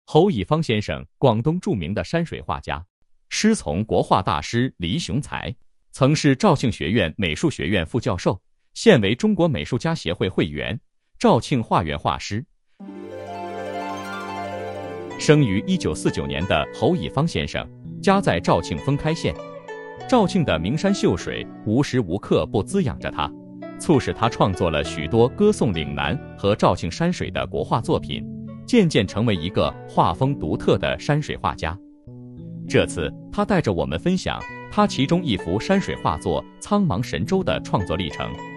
侯乙方先生，广东著名的山水画家，师从国画大师李雄才，曾是肇庆学院美术学院副教授，现为中国美术家协会会员、肇庆画院画师。生于1949年的侯乙方先生，家在肇庆封开县。肇庆的名山秀水无时无刻不滋养着他，促使他创作了许多歌颂岭南和肇庆山水的国画作品，渐渐成为一个画风独特的山水画家。这次他带着我们分享他其中一幅山水画作《苍茫神州》的创作历程。